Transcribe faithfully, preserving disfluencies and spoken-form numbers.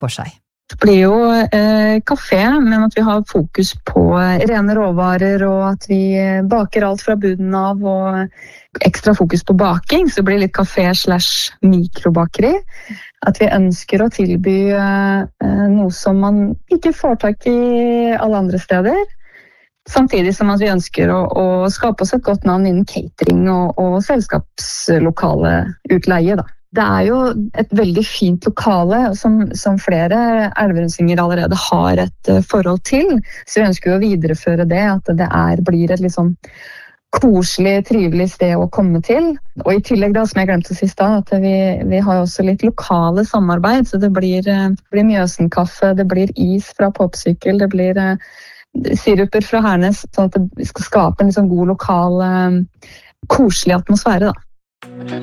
for seg? Det blir jo eh, kafé, men at vi har fokus på rene råvarer, og at vi baker alt fra bunnen av, og ekstra fokus på baking, så det blir litt kafé slash mikrobakeri. At vi ønsker å tilby eh, noe som man ikke får tak i alle andre steder, samtidig som at vi ønsker å, å skape oss et godt navn innen catering og, og selskapslokale utleie, da. Det er jo et veldig fint lokale som, som flere elverundsinger allerede har et uh, forhold til, så vi ønsker jo å videreføre det, at det er, blir et litt sånn koselig, trivelig sted å komme til. Og i tillegg da, som jeg glemte sist da, at vi, vi har også litt lokale samarbeid, så det blir, uh, blir Mjøsenkaffe, det blir is fra Popsykkel, det blir uh, siruper fra Hernes, sånn at det skal skape en liksom god lokal, uh, koselig atmosfære da.